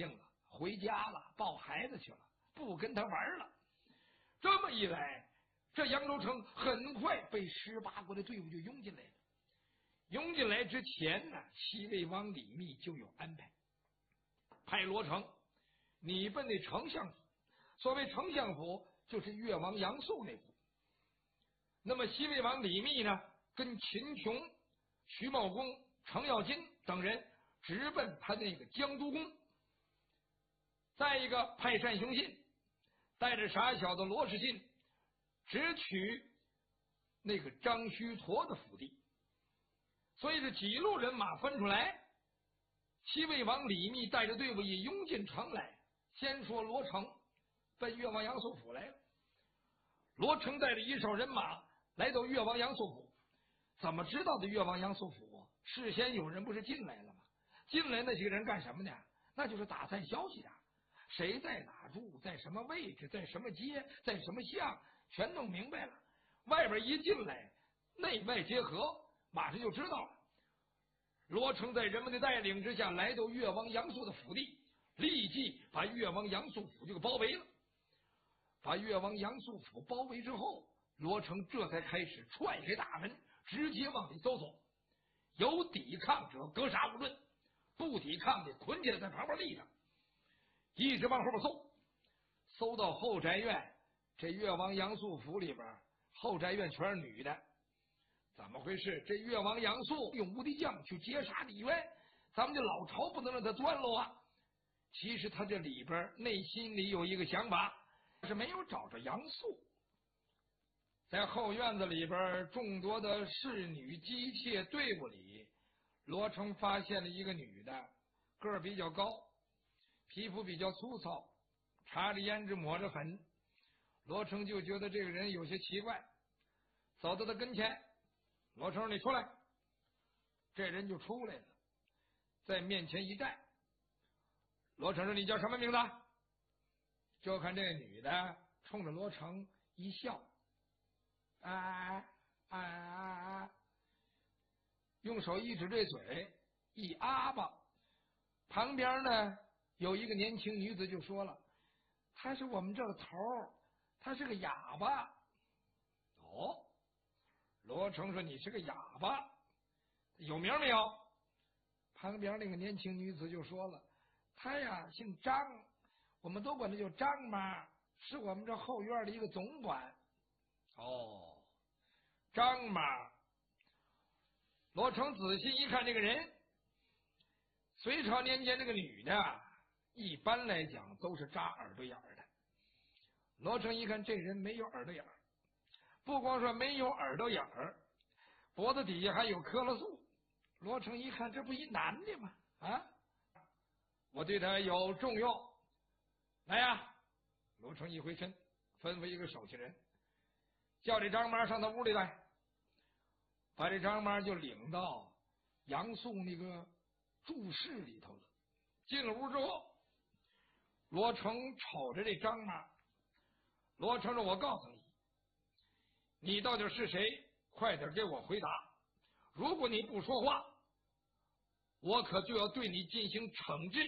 兴了，回家了，抱孩子去了，不跟他玩了。这么一来，这扬州城很快被18国的队伍就拥进来了。拥进来之前呢，西魏王李密就有安排，派罗成你奔那丞相府。所谓丞相府，就是越王杨素那府。那么西魏王李密呢，跟秦琼、徐茂公、程咬金等人直奔他那个江都宫。再一个，派单雄信带着傻小子罗士信直取那个张须陀的府邸。所以这几路人马分出来，西魏王李密带着队伍也拥进城来。先说罗成奔越王杨素府来了。罗成带着一哨人马来到越王杨素府。怎么知道的越王杨素府？事先有人不是进来了吗？进来那几个人干什么呢？那就是打探消息的，谁在哪住，在什么位置，在什么街，在什么巷，全弄明白了。外边一进来，内外结合，马上就知道了。罗成在人们的带领之下来到越王杨素的府邸，立即把越王杨素府就给包围了。把越王杨素府包围之后，罗成这才开始踹开大门，直接往里搜索。有抵抗者格杀勿论，不抵抗的捆起来在旁边立着，一直往后边搜。搜到后宅院，这越王杨素府里边后宅院全是女的。怎么回事？这越王杨素用无敌将去截杀李渊，咱们这老巢不能让他钻喽啊！其实他这里边内心里有一个想法，是没有找着杨素。在后院子里边众多的侍女姬妾队伍里，罗成发现了一个女的，个儿比较高，皮肤比较粗糙，擦着胭脂抹着粉。罗成就觉得这个人有些奇怪，走到他跟前，罗成说：“你出来。”这人就出来了，在面前一站。罗成说：“你叫什么名字？”就看这女的冲着罗成一笑，用手一指这嘴，一啊吧。旁边呢有一个年轻女子就说了：“他是我们这个头，他是个哑巴。”哦，罗成说：“你是个哑巴，有名没有？”旁边那个年轻女子就说了：“他呀姓张，我们都管他叫张妈，是我们这后院的一个总管。”哦，张妈。罗成仔细一看这个人，隋朝年间这个女的一般来讲都是扎耳朵眼的。罗成一看这人没有耳朵眼，不光说没有耳朵眼儿，脖子底下还有磕了素。罗成一看，这不一男的吗？啊，我对他有重用。来呀！罗成一回身，吩咐一个手下人，叫这张妈上他屋里来。把这张妈就领到杨素那个住室里头了。进了屋之后，罗成瞅着这张妈，罗成说：“我告诉你，你到底是谁？快点给我回答。如果你不说话，我可就要对你进行惩治。”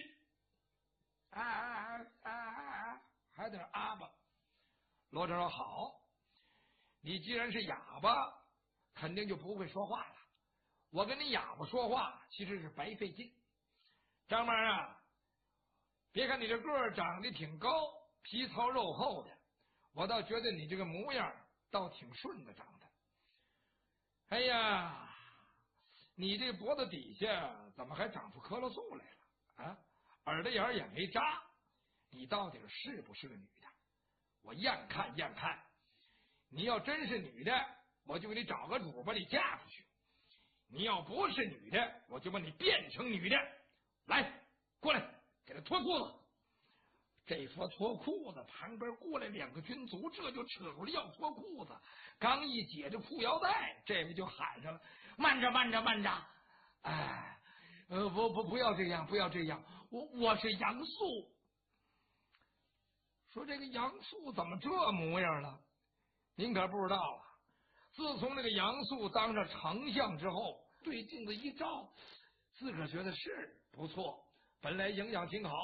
还得啊吧。罗成说：“好，你既然是哑巴，肯定就不会说话了。我跟你哑巴说话，其实是白费劲。张妈啊，别看你这个儿长得挺高，皮糙肉厚的，我倒觉得你这个模样倒挺顺的长的。哎呀，你这脖子底下怎么还长出磕了素来了啊？耳朵眼也没扎，你到底是不是个女的？我验看验看。你要真是女的，我就给你找个主把你嫁出去；你要不是女的，我就把你变成女的。来，过来，给他脱裤子。”这说脱裤子，旁边过来两个军卒，这就扯出来要脱裤子。刚一解这裤腰带，这位就喊上了：“慢着，慢着，慢着！哎，不要这样，不要这样！我是杨素。”说这个杨素怎么这模样了？您可不知道啊！自从那个杨素当上丞相之后，对镜子一照，自个儿觉得是不错，本来营养挺好。